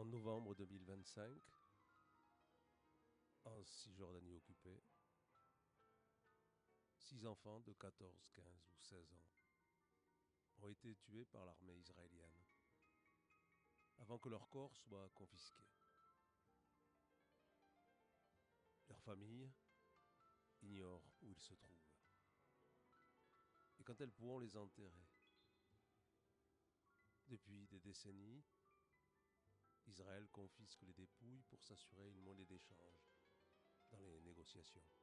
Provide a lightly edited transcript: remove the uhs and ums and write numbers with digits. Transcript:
En novembre 2025, en Cisjordanie occupée, 6 enfants de 14, 15 ou 16 ans ont été tués par l'armée israélienne avant que leurs corps soient confisqués. Leurs familles ignorent où ils se trouvent et quand elles pourront les enterrer. Depuis des décennies, Israël confisque les dépouilles pour s'assurer une monnaie d'échange dans les négociations.